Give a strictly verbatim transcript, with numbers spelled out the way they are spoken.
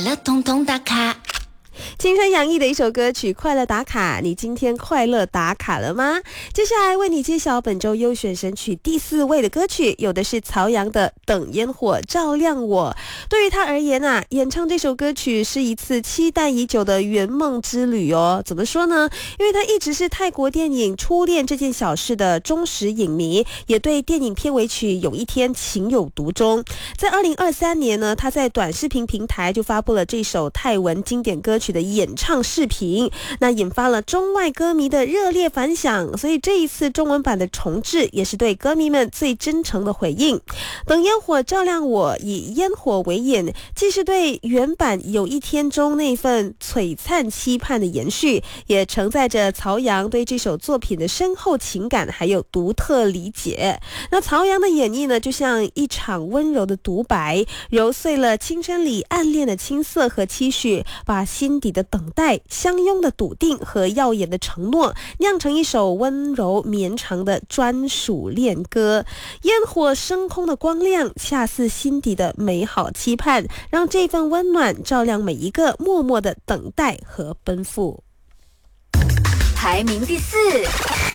乐通通打卡。 青春洋溢的一首歌曲《快乐打卡》，你今天快乐打卡了吗？接下来为你揭晓本周优选神曲第四位的歌曲，有的是曹阳的《等烟火照亮我》。对于他而言啊，演唱这首歌曲是一次期待已久的圆梦之旅哦。怎么说呢？因为他一直是泰国电影《初恋这件小事》的忠实影迷，也对电影片尾曲《有一天》情有独钟。在二零二三年呢，他在短视频平台就发布了这首泰文经典歌曲的演唱视频，那引发了中外歌迷的热烈反响，所以这一次中文版的重制也是对歌迷们最真诚的回应。等烟火照亮我，以烟火为眼，既是对原版有一天中那份璀璨期盼的延续，也承载着曹阳对这首作品的深厚情感还有独特理解。那曹阳的演绎呢，就像一场温柔的独白，揉碎了青春里暗恋的青涩和期许，把心底的等待、相拥的笃定和耀眼的承诺酿成一首温柔绵长的专属恋歌。烟火升空的光亮，恰似心底的美好期盼，让这份温暖照亮每一个默默的等待和奔赴。 排名第四。